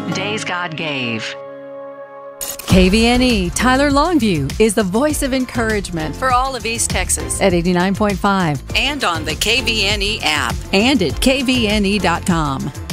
Days God Gave. KVNE Tyler Longview is the voice of encouragement for all of East Texas at 89.5 and on the KVNE app and at kvne.com.